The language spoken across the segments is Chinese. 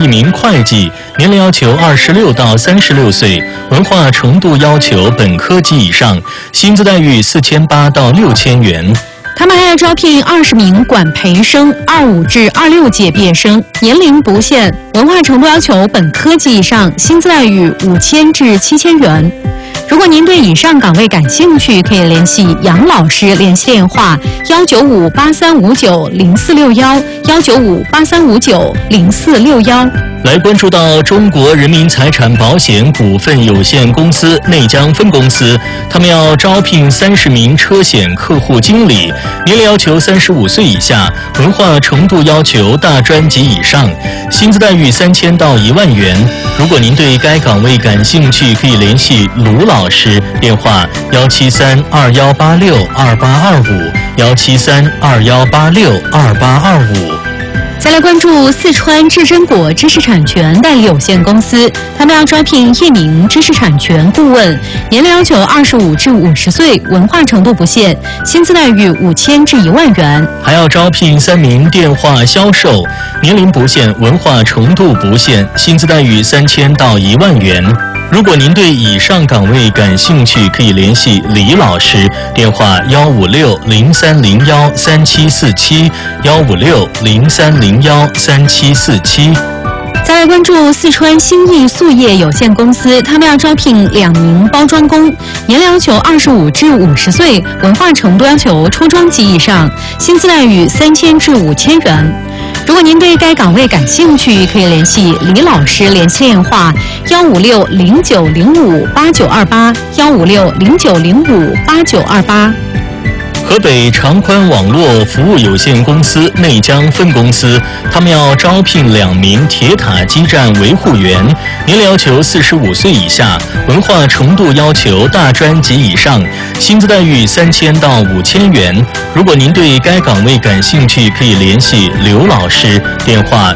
名会计，年龄要求26到36岁，文化程度要求本科及以上，薪资待遇4800到6000元。 他们还要招聘20名管培生，25至26届毕业生，年龄不限，文化程度要求本科及以上，薪资待遇5000至7000元。如果您对以上岗位感兴趣，可以联系杨老师，联系电话19583590461，19583590461。 来关注到中国人民财产保险股份有限公司内江分公司，他们要招聘30名车险客户经理，年龄要求35岁以下，文化程度要求大专及以上，薪资待遇3000到1万元。如果您对该岗位感兴趣，可以联系卢老师，电话17321862825，17321862825。 再来关注四川智臻果知识产权代理有限公司，他们要招聘1名知识产权顾问，年龄要求25至50岁，文化程度不限，薪资待遇5000至1万元。 还要招聘3名电话销售，年龄不限，文化程度不限，薪资待遇3000到1万元。如果您对以上岗位感兴趣，可以联系李老师，电话15603013747，15603013747。 再来关注四川新义塑业有限公司，他们要招聘2名包装工，年龄要求25至50岁，文化程度要求初中级以上，薪资待遇3000至5000元。如果您对该岗位感兴趣，可以联系李老师，联系电话15609058928，15609058928。 河北长宽网络服务有限公司内江分公司，他们要招聘2名铁塔基站维护员，年龄要求45岁以下，文化程度要求大专及以上，薪资待遇3000到5000元。如果您对该岗位感兴趣，可以联系刘老师，电话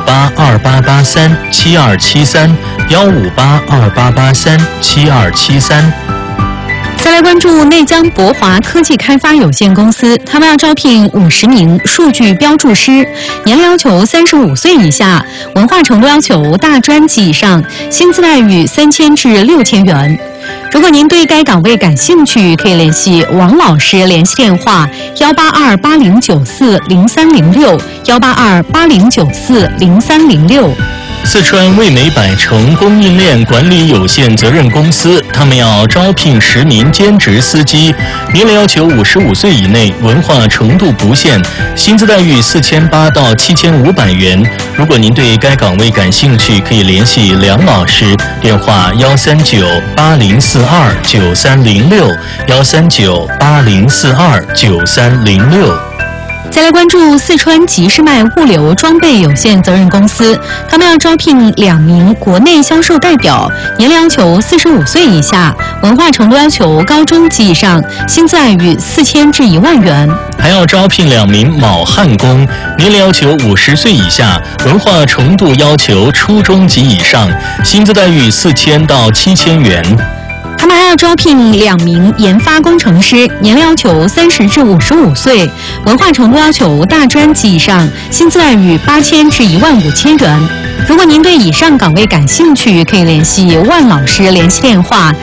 15828837273，15828837273。 再来关注内江博华科技开发有限公司，他们要招聘50名数据标注师，年龄要求35岁以下，文化程度要求大专及以上，薪资待遇3000至6000元。如果您对该岗位感兴趣，可以联系王老师，联系电话18280940306，18280940306。 四川味美百城供应链管理有限责任公司，他们要招聘10名兼职司机，年龄要求55岁以内，文化程度不限，薪资待遇4800到7500元。如果您对该岗位感兴趣，可以联系梁老师，电话13980429306，13980429306。 再来关注四川吉士迈物流装备有限责任公司，他们要招聘2名国内销售代表，年龄要求45岁以下，文化程度要求高中及以上，薪资待遇4000至1万元。 还要招聘2名铆焊工，年龄要求50岁以下，文化程度要求初中级以上，薪资待遇4000到7000元。 他们还要招聘2名研发工程师，年龄要求30至55岁，文化程度要求大专及以上，薪资待遇8000至15000元。如果您对以上岗位感兴趣，可以联系万老师，联系电话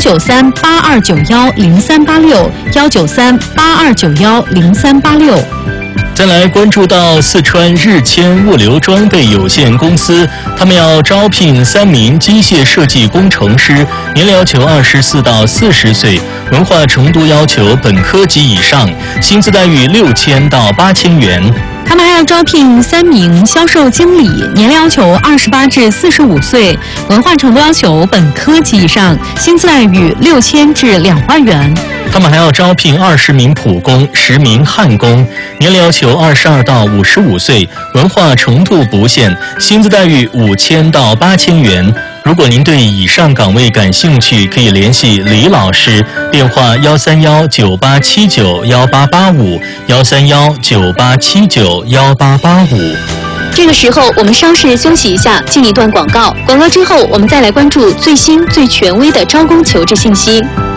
19382910386，19382910386。 再来关注到四川日谦物流装备有限公司，他们要招聘3名机械设计工程师，年龄要求24到40岁，文化程度要求本科及以上，薪资待遇6000到8000元。 他们还要招聘3名销售经理，年龄要求28至45岁，文化程度要求本科及以上，薪资待遇6000至2万元。 他们还要招聘20名普工、10名焊工，年龄要求22到55岁，文化程度不限，薪资待遇5000到8000元。如果您对以上岗位感兴趣，可以联系李老师，电话13198791885，13198791885。 这个时候我们稍事休息一下，进一段广告。广告之后，我们再来关注最新最权威的招工求职信息。